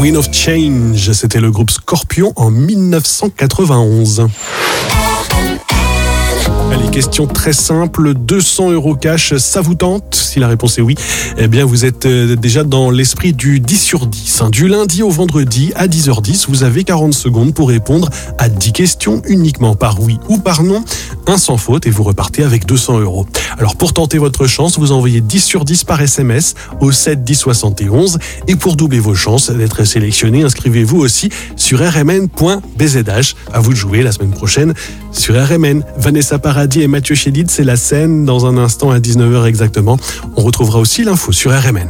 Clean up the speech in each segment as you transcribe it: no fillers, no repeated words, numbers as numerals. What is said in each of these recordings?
Wind of Change, c'était le groupe Scorpion en 1991. Allez, question très simple, 200 € cash, ça vous tente? Si la réponse est oui, eh bien vous êtes déjà dans l'esprit du 10 sur 10. Du lundi au vendredi à 10h10, vous avez 40 secondes pour répondre à 10 questions uniquement par oui ou par non, un sans faute et vous repartez avec 200 €. Alors pour tenter votre chance, vous envoyez 10 sur 10 par SMS au 7 10 71 et pour doubler vos chances d'être sélectionné, inscrivez-vous aussi sur rmn.bzh. À vous de jouer la semaine prochaine sur RMN. Vanessa Paradis et Mathieu Chédid, c'est la scène dans un instant à 19h exactement. On retrouvera aussi l'info sur RMN.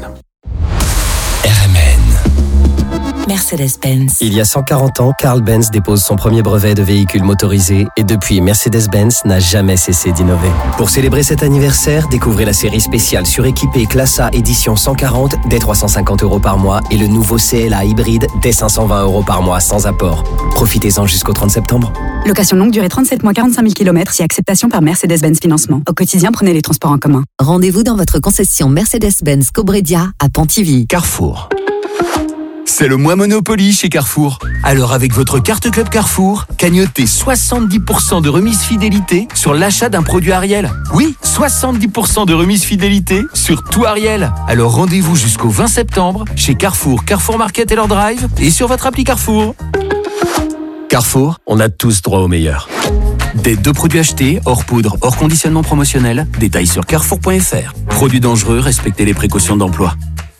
Mercedes-Benz. Il y a 140 ans, Carl Benz dépose son premier brevet de véhicule motorisé et depuis, Mercedes-Benz n'a jamais cessé d'innover. Pour célébrer cet anniversaire, découvrez la série spéciale suréquipée Classe A édition 140 dès 350 € par mois et le nouveau CLA hybride dès 520 € par mois sans apport. Profitez-en jusqu'au 30 septembre. Location longue durée 37 mois 45 000 km si acceptation par Mercedes-Benz Financement. Au quotidien, prenez les transports en commun. Rendez-vous dans votre concession Mercedes-Benz Cobredia à Pontivy. Carrefour. C'est le mois Monopoly chez Carrefour. Alors avec votre carte Club Carrefour, cagnotez 70% de remise fidélité sur l'achat d'un produit Ariel. Oui, 70% de remise fidélité sur tout Ariel. Alors rendez-vous jusqu'au 20 septembre chez Carrefour, Carrefour Market et leur drive et sur votre appli Carrefour. Carrefour, on a tous droit au meilleur. Des 2 produits achetés, hors poudre, hors conditionnement promotionnel. Détails sur carrefour.fr. Produits dangereux, respectez les précautions d'emploi.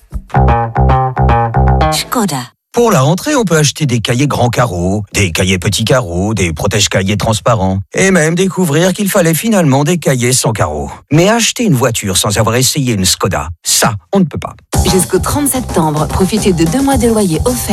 Skoda. Pour la rentrée, on peut acheter des cahiers grands carreaux, des cahiers petits carreaux, des protège-cahiers transparents, et même découvrir qu'il fallait finalement des cahiers sans carreaux. Mais acheter une voiture sans avoir essayé une Skoda, ça, on ne peut pas. Jusqu'au 30 septembre, profitez de 2 mois de loyer offerts